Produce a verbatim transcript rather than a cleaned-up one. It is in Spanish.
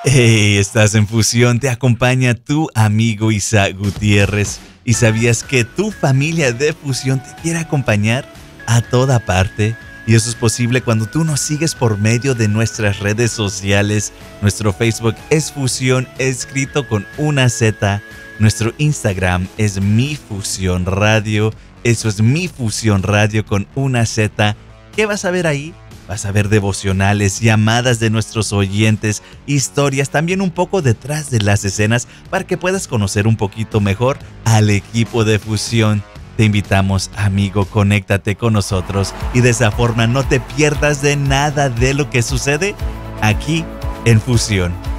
Hey, estás en Fusión, te acompaña tu amigo Isaac Gutiérrez. ¿Y sabías que tu familia de Fusión te quiere acompañar a toda parte? Y eso es posible cuando tú nos sigues por medio de nuestras redes sociales. Nuestro Facebook es Fusión, escrito con una Z. Nuestro Instagram es Mi Fusión Radio. Eso es Mi Fusión Radio con una Z. ¿Qué vas a ver ahí? Vas a ver devocionales, llamadas de nuestros oyentes, historias, también un poco detrás de las escenas para que puedas conocer un poquito mejor al equipo de Fusión. Te invitamos, amigo, conéctate con nosotros y de esa forma no te pierdas de nada de lo que sucede aquí en Fusión.